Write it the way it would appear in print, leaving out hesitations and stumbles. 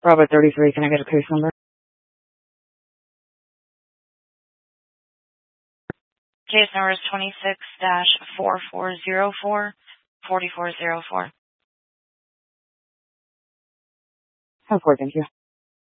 Bravo 33, can I get a case number? Case number is 26-4404-4404. Of course, thank you.